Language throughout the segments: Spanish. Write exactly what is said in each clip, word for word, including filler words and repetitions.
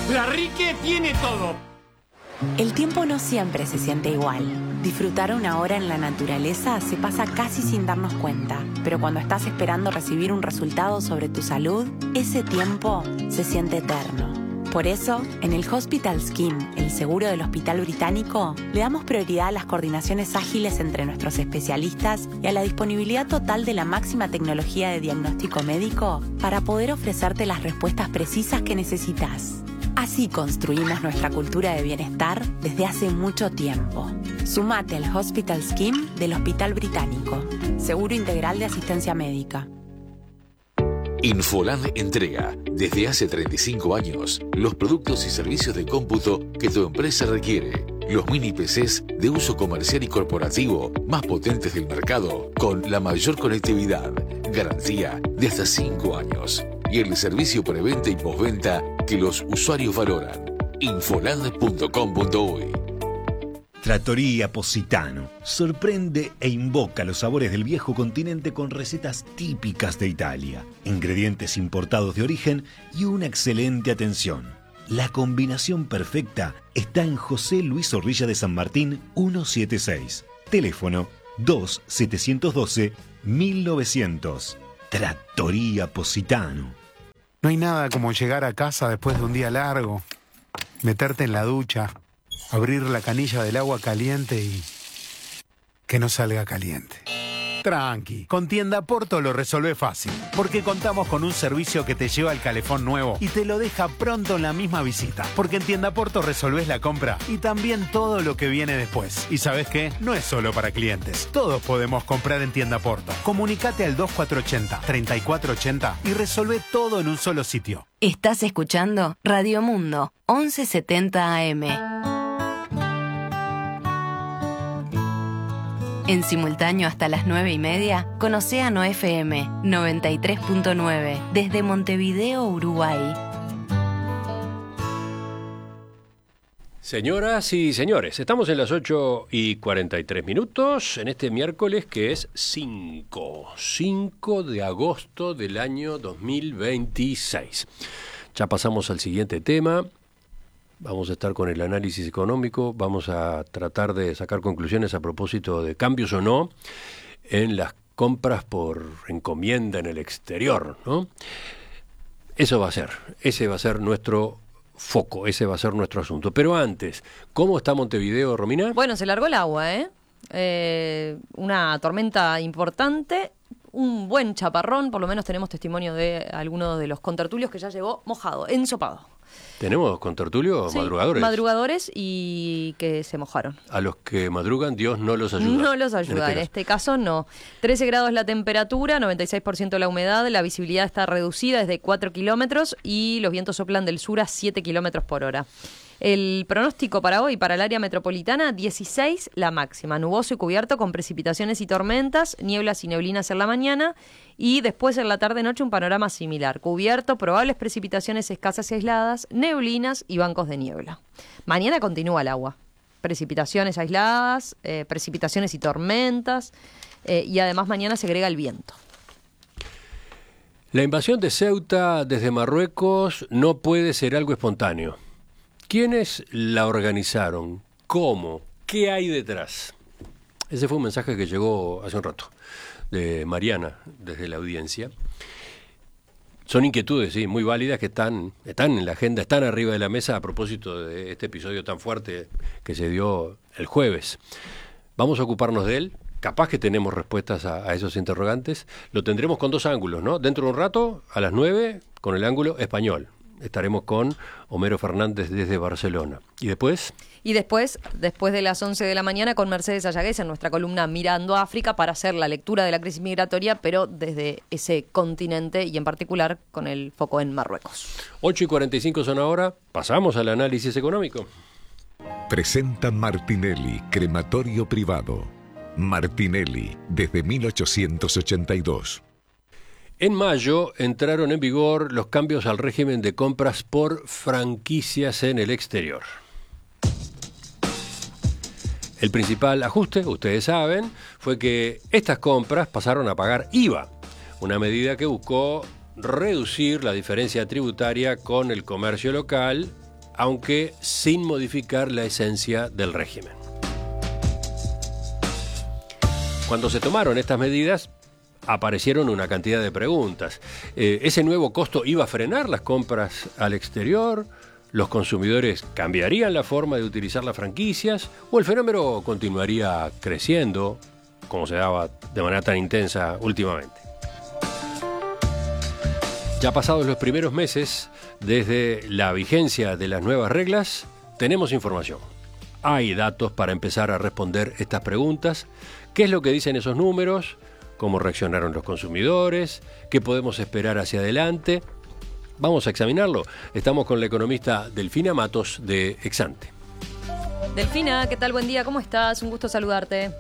La Rique tiene todo. El tiempo no siempre se siente igual. Disfrutar una hora en la naturaleza se pasa casi sin darnos cuenta, pero cuando estás esperando recibir un resultado sobre tu salud, ese tiempo se siente eterno. Por eso, en el Hospital Scheme, el seguro del Hospital Británico, le damos prioridad a las coordinaciones ágiles entre nuestros especialistas y a la disponibilidad total de la máxima tecnología de diagnóstico médico para poder ofrecerte las respuestas precisas que necesitas. Así construimos nuestra cultura de bienestar desde hace mucho tiempo. Sumate al Hospital Scheme del Hospital Británico. Seguro integral de asistencia médica. Infoland entrega, desde hace treinta y cinco años, los productos y servicios de cómputo que tu empresa requiere. Los mini P Cs de uso comercial y corporativo más potentes del mercado, con la mayor conectividad, garantía de hasta cinco años. Y el servicio preventa y postventa que los usuarios valoran. Infoland punto com punto uy. Trattoria Positano sorprende e invoca los sabores del viejo continente con recetas típicas de Italia, ingredientes importados de origen y una excelente atención. La combinación perfecta está en José Luis Zorrilla de San Martín ciento setenta y seis. Teléfono dos siete uno dos mil novecientos. Trattoria Positano. No hay nada como llegar a casa después de un día largo, meterte en la ducha, abrir la canilla del agua caliente y que no salga caliente. Tranqui, con Tienda Porto lo resolvé fácil, porque contamos con un servicio que te lleva el calefón nuevo y te lo deja pronto en la misma visita. Porque en Tienda Porto resolvés la compra y también todo lo que viene después. Y ¿sabés qué? No es solo para clientes. Todos podemos comprar en Tienda Porto. Comunicate al dos cuatro ocho cero, tres cuatro ocho cero y resolvé todo en un solo sitio. Estás escuchando Radio Mundo, once setenta A M. En simultáneo hasta las nueve y media, con Océano F M noventa y tres punto nueve, desde Montevideo, Uruguay. Señoras y señores, estamos en las ocho y cuarenta y tres minutos, en este miércoles que es cinco de agosto del año dos mil veintiséis. Ya pasamos al siguiente tema. Vamos a estar con el análisis económico, vamos a tratar de sacar conclusiones a propósito de cambios o no en las compras por encomienda en el exterior, ¿no? Eso va a ser, ese va a ser nuestro foco, ese va a ser nuestro asunto. Pero antes, ¿cómo está Montevideo, Romina? Bueno, se largó el agua, ¿eh? eh una tormenta importante, un buen chaparrón, por lo menos tenemos testimonio de algunos de los contertulios que ya llegó mojado, ensopado. ¿Tenemos contertulios, sí, madrugadores? madrugadores y que se mojaron. A los que madrugan, Dios no los ayuda. No los ayuda, en este, en este caso no. trece grados la temperatura, noventa y seis por ciento la humedad, la visibilidad está reducida desde cuatro kilómetros y los vientos soplan del sur a siete kilómetros por hora. El pronóstico para hoy, para el área metropolitana, dieciséis la máxima, nuboso y cubierto con precipitaciones y tormentas, nieblas y neblinas en la mañana y después en la tarde-noche un panorama similar, cubierto, probables precipitaciones escasas y aisladas, neblinas y bancos de niebla. Mañana continúa el agua, precipitaciones aisladas, eh, precipitaciones y tormentas eh, y además mañana se agrega el viento. La invasión de Ceuta desde Marruecos no puede ser algo espontáneo. ¿Quiénes la organizaron? ¿Cómo? ¿Qué hay detrás? Ese fue un mensaje que llegó hace un rato de Mariana desde la audiencia. Son inquietudes, sí, muy válidas que están, están en la agenda, están arriba de la mesa a propósito de este episodio tan fuerte que se dio el jueves. Vamos a ocuparnos de él. Capaz que tenemos respuestas a, a esos interrogantes. Lo tendremos con dos ángulos, ¿no? Dentro de un rato, a las nueve, con el ángulo español. Estaremos con Homero Fernández desde Barcelona. ¿Y después? Y después, después de las once de la mañana, con Mercedes Ayagués en nuestra columna Mirando África para hacer la lectura de la crisis migratoria, pero desde ese continente y en particular con el foco en Marruecos. ocho y cuarenta y cinco son ahora. Pasamos al análisis económico. Presenta Martinelli, crematorio privado. Martinelli, desde mil ochocientos ochenta y dos. En mayo entraron en vigor los cambios al régimen de compras por franquicias en el exterior. El principal ajuste, ustedes saben, fue que estas compras pasaron a pagar I V A, una medida que buscó reducir la diferencia tributaria con el comercio local aunque sin modificar la esencia del régimen. Cuando se tomaron estas medidas, aparecieron una cantidad de preguntas. Eh, ¿Ese nuevo costo iba a frenar las compras al exterior? ¿Los consumidores cambiarían la forma de utilizar las franquicias? ¿O el fenómeno continuaría creciendo, como se daba de manera tan intensa últimamente? Ya pasados los primeros meses, desde la vigencia de las nuevas reglas, tenemos información. Hay datos para empezar a responder estas preguntas. ¿Qué es lo que dicen esos números? ¿Cómo reaccionaron los consumidores? ¿Qué podemos esperar hacia adelante? Vamos a examinarlo. Estamos con la economista Delfina Matos de Exante. Delfina, ¿qué tal? Buen día, ¿cómo estás? Un gusto saludarte.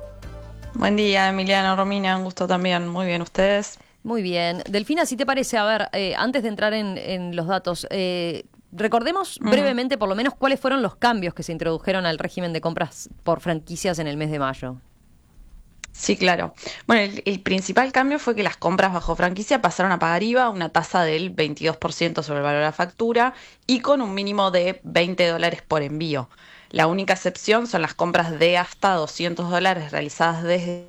Buen día, Emiliano, Romina, un gusto también. Muy bien, ¿ustedes? Muy bien. Delfina, si te parece, a ver, eh, antes de entrar en, en los datos, eh, recordemos uh-huh. brevemente por lo menos cuáles fueron los cambios que se introdujeron al régimen de compras por franquicias en el mes de mayo. Sí, claro. Bueno, el, el principal cambio fue que las compras bajo franquicia pasaron a pagar I V A, una tasa del veintidós por ciento sobre el valor de la factura y con un mínimo de veinte dólares por envío. La única excepción son las compras de hasta doscientos dólares realizadas desde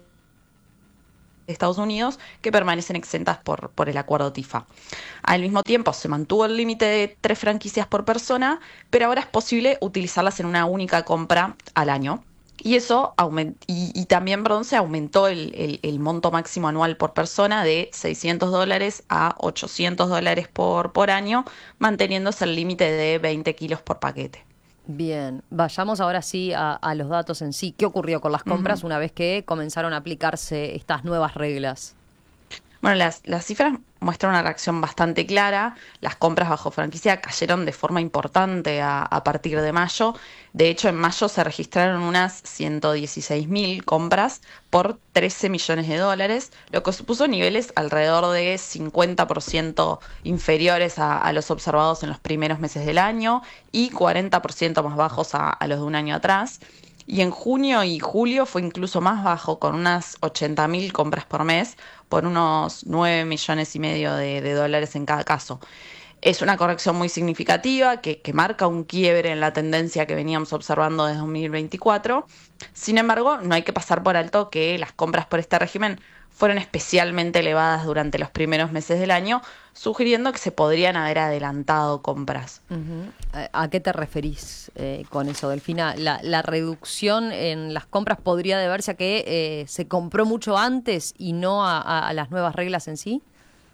Estados Unidos, que permanecen exentas por, por el acuerdo T I F A. Al mismo tiempo, se mantuvo el límite de tres franquicias por persona, pero ahora es posible utilizarlas en una única compra al año. Y eso aument- y, y también, perdón, se aumentó el, el, el monto máximo anual por persona de seiscientos dólares a ochocientos dólares por, por año, manteniéndose el límite de veinte kilos por paquete. Bien, vayamos ahora sí a, a los datos en sí. ¿Qué ocurrió con las compras uh-huh. una vez que comenzaron a aplicarse estas nuevas reglas? Bueno, las, las cifras muestran una reacción bastante clara. Las compras bajo franquicia cayeron de forma importante a, a partir de mayo. De hecho, en mayo se registraron unas ciento dieciséis mil compras por trece millones de dólares, lo que supuso niveles alrededor de cincuenta por ciento inferiores a, a los observados en los primeros meses del año y cuarenta por ciento más bajos a, a los de un año atrás. Y en junio y julio fue incluso más bajo, con unas ochenta mil compras por mes, por unos nueve millones y medio de, de dólares en cada caso. Es una corrección muy significativa que, que marca un quiebre en la tendencia que veníamos observando desde dos mil veinticuatro. Sin embargo, no hay que pasar por alto que las compras por este régimen fueron especialmente elevadas durante los primeros meses del año, sugiriendo que se podrían haber adelantado compras. Uh-huh. ¿A qué te referís eh, con eso, Delfina? ¿La, la reducción en las compras podría deberse a que eh, se compró mucho antes y no a, a, a las nuevas reglas en sí?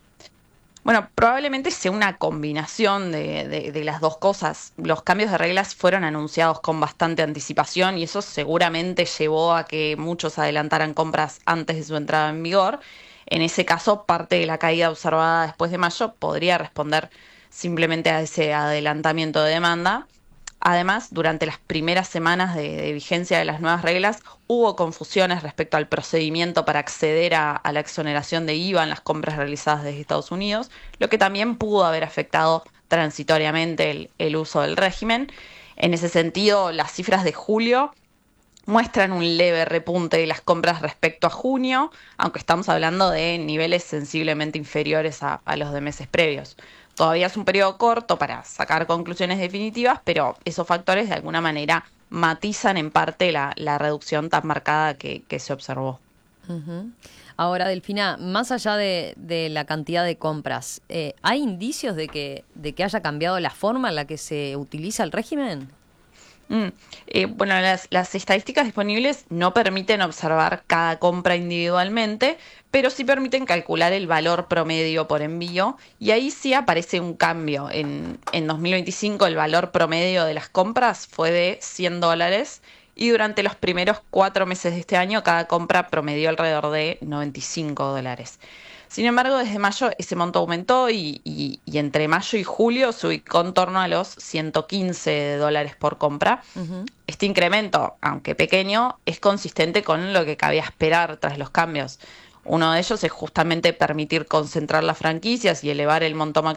Bueno, probablemente sea una combinación de, de, de las dos cosas. Los cambios de reglas fueron anunciados con bastante anticipación y eso seguramente llevó a que muchos adelantaran compras antes de su entrada en vigor. En ese caso, parte de la caída observada después de mayo podría responder simplemente a ese adelantamiento de demanda. Además, durante las primeras semanas de, de vigencia de las nuevas reglas, hubo confusiones respecto al procedimiento para acceder a, a la exoneración de I V A en las compras realizadas desde Estados Unidos, lo que también pudo haber afectado transitoriamente el, el uso del régimen. En ese sentido, las cifras de julio muestran un leve repunte de las compras respecto a junio, aunque estamos hablando de niveles sensiblemente inferiores a, a los de meses previos. Todavía es un periodo corto para sacar conclusiones definitivas, pero esos factores de alguna manera matizan en parte la, la reducción tan marcada que, que se observó. Uh-huh. Ahora, Delfina, más allá de, de la cantidad de compras, eh, ¿hay indicios de que, de que haya cambiado la forma en la que se utiliza el régimen? Mm. Eh, bueno, las, las estadísticas disponibles no permiten observar cada compra individualmente, pero sí permiten calcular el valor promedio por envío y ahí sí aparece un cambio. En, en dos mil veinticinco el valor promedio de las compras fue de cien dólares y durante los primeros cuatro meses de este año cada compra promedió alrededor de noventa y cinco dólares. Sin embargo, desde mayo ese monto aumentó y, y, y entre mayo y julio se ubicó en torno a los ciento quince dólares por compra. Uh-huh. Este incremento, aunque pequeño, es consistente con lo que cabía esperar tras los cambios. Uno de ellos es justamente permitir concentrar las franquicias y elevar el monto máximo